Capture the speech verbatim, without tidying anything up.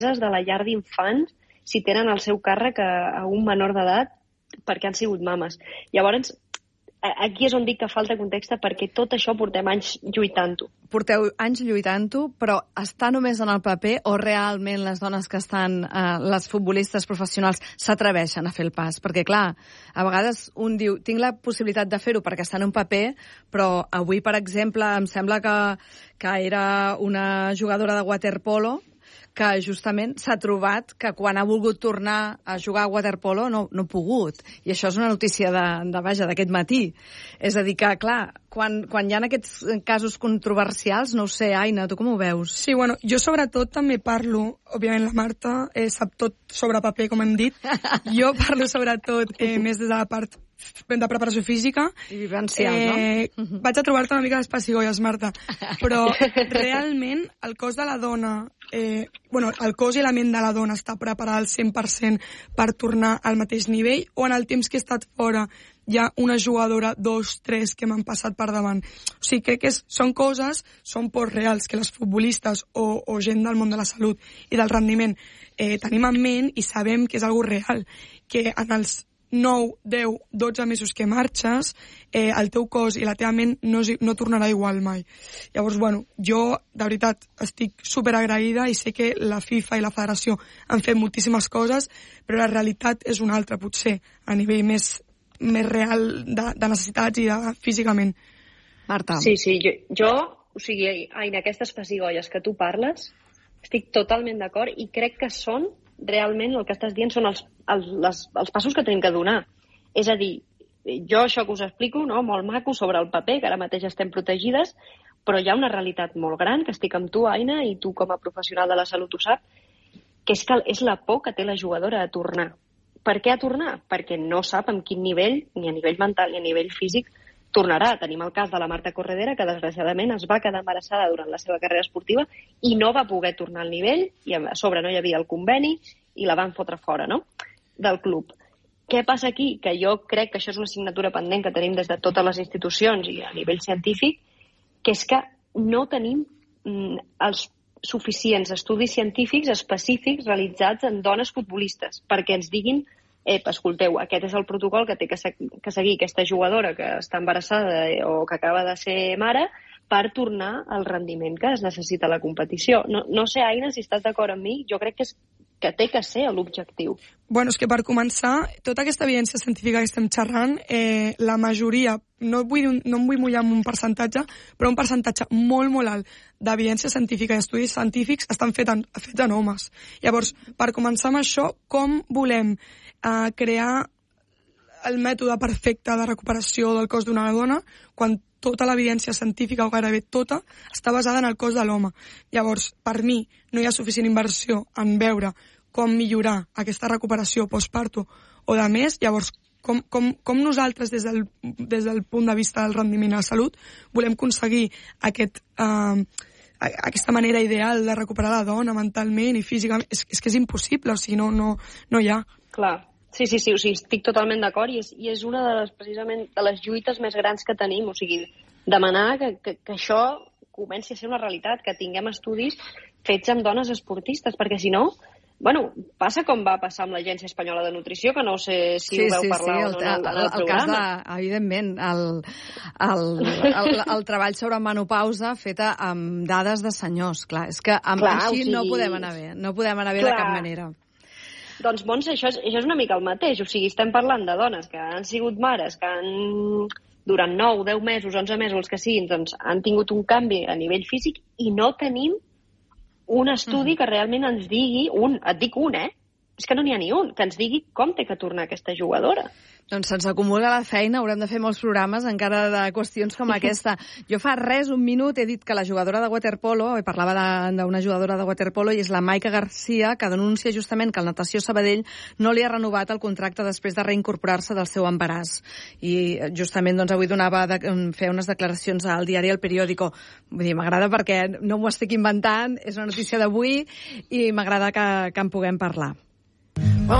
de la llar d'infants si tenen al seu càrrec a, a un menor d'edat perquè han sigut mames. Llavors, aquí és on dic que falta context perquè tot això portem anys lluitant-ho. Porteu anys lluitant-ho, però està només en el paper o realment les dones que estan, eh, les futbolistes professionals, s'atreveixen a fer el pas? Perquè, clar, a vegades un diu, tinc la possibilitat de fer-ho perquè està en un paper, però avui, per exemple, em sembla que, que era una jugadora de waterpolo que justament s'ha trobat que quan ha volgut tornar a jugar a waterpolo no, no ha pogut. I això és una notícia de, de vaja, d'aquest matí. És a dir que, clar, quan, quan hi ha aquests casos controversials, no ho sé, Aina, tu com ho veus? Sí, bueno, jo sobretot també parlo, òbviament la Marta eh, sap tot sobre paper, com hem dit. Jo parlo sobretot eh, més des de la part de preparació física. I vivencial, eh, no? Vaig a trobar-te una mica les pessigolles, Marta. Però realment el cos de la dona, eh, bueno, el cos i la ment de la dona està preparada al cent per cent per tornar al mateix nivell, o en el temps que he estat fora hi ha una jugadora, dos, tres, que m'han passat per davant. O sigui, crec que és, són coses, són pors reals que les futbolistes o, o gent del món de la salut i del rendiment eh, tenim en ment i sabem que és algo real, que en els nou, deu, dotze mesos que marxes, eh, el teu cos i la teva ment no, no tornarà igual mai. Llavors, bueno, jo, de veritat, estic superagraïda i sé que la FIFA i la Federació han fet moltíssimes coses, però la realitat és una altra, potser, a nivell més, més real de, de necessitats i de físicament. Marta. Sí, sí, jo, jo o sigui, Aina, aquestes pessigolles que tu parles, estic totalment d'acord i crec que són realment el que estàs dient són els, els, les, els passos que tenim que donar. És a dir, jo això que us explico, no, molt maco sobre el paper, que ara mateix estem protegides, però hi ha una realitat molt gran, que estic amb tu, Aina, i tu com a professional de la salut ho sap, que és, que és la por que té la jugadora a tornar. Per què a tornar? Perquè no sap en quin nivell, ni a nivell mental ni a nivell físic, tornarà. Tenim el cas de la Marta Corredera, que desgraciadament es va quedar embarassada durant la seva carrera esportiva i no va poder tornar al nivell, i a sobre no hi havia el conveni, i la van fotre fora, no?, del club. Què passa aquí? Que jo crec que això és una assignatura pendent que tenim des de totes les institucions i a nivell científic, que és que no tenim mm, els suficients estudis científics específics realitzats en dones futbolistes perquè ens diguin Ep, escolteu, aquest és el protocol que té que, se que seguir aquesta jugadora que està embarassada o que acaba de ser mare per tornar al rendiment que es necessita a la competició. No, no sé, Aina, si estàs d'acord amb mi, jo crec que, és, que té que ser l'objectiu. Bueno, és que per començar, tota aquesta evidència científica que estem xerrant, eh, la majoria, no, vull, no em vull mullar amb un percentatge, però un percentatge molt, molt alt d'evidència científica i estudis científics estan fets en, fets en homes. Llavors, per començar amb això, com volem a crear el mètode perfecte de recuperació del cos d'una dona quan tota l'evidència científica, o gairebé tota, està basada en el cos de l'home. Llavors, per mi, no hi ha suficient inversió en veure com millorar aquesta recuperació postparto o de més. Llavors, com, com, com nosaltres, des del, des del punt de vista del rendiment a la salut, volem aconseguir aquest... Eh, aquesta manera ideal de recuperar la dona mentalment i físicament, és, és que és impossible, o sigui, no, no, no hi ha. Clar, sí, sí, sí, o sigui, estic totalment d'acord i és, i és una de les, precisament, de les lluites més grans que tenim, o sigui, demanar que, que, que això comenci a ser una realitat, que tinguem estudis fets amb dones esportistes, perquè si no, bueno, passa com va passar amb l'Agència Espanyola de Nutrició, que no sé si sí, ho veu sí, parlar sí, o no el, en el, en el, el, el cas programa. de, evidentment, el, el, el, el treball sobre menopausa feta amb dades de senyors, clar, és que amb, clar, així o sigui... no podem anar bé, no podem anar bé clar. De cap manera. Doncs, Montse, això és, això és una mica el mateix, o sigui, estem parlant de dones que han sigut mares, que han, durant nou, deu mesos, onze mesos, els que siguin, doncs han tingut un canvi a nivell físic i no tenim un estudi que realment ens digui, un, et dic un, eh? És que no n'hi ha ni un, que ens digui com té que tornar aquesta jugadora. Doncs se'ns acumula la feina, haurem de fer molts programes encara de qüestions com aquesta. Jo fa res, un minut, he dit que la jugadora de waterpolo, he parlava d'una jugadora de waterpolo, i és la Maica Garcia, que denuncia justament que el Natació Sabadell no li ha renovat el contracte després de reincorporar-se del seu embaràs. I justament doncs, avui donava de, fer unes declaracions al diari El Periódico. Vull dir, m'agrada perquè no m'ho estic inventant, és una notícia d'avui i m'agrada que, que en puguem parlar.